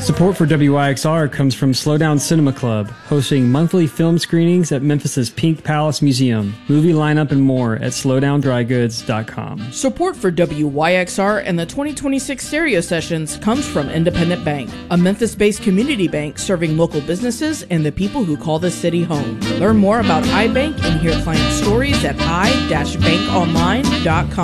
Support for WYXR comes from Slowdown Cinema Club, hosting monthly film screenings at Memphis's Pink Palace Museum. Movie lineup and more at slowdowndrygoods.com. Support for WYXR and the 2026 Stereo Sessions comes from Independent Bank, a Memphis-based community bank serving local businesses and the people who call the city home. Learn more about iBank and hear client stories at i-bankonline.com.